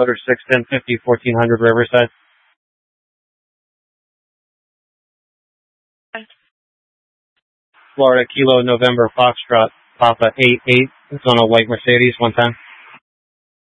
Motor 61050 1400 Riverside. Florida Kilo November Foxtrot Papa 88. It's on a white Mercedes, one time.